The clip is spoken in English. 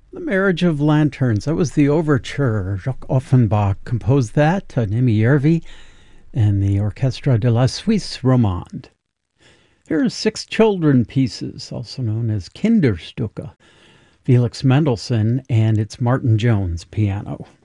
The Marriage of Lanterns. That was the overture. Jacques Offenbach composed that, Nimi Järvi, and the Orchestra de la Suisse Romande. Here are six children pieces, also known as Kinderstücke. Felix Mendelssohn, and it's Martin Jones piano.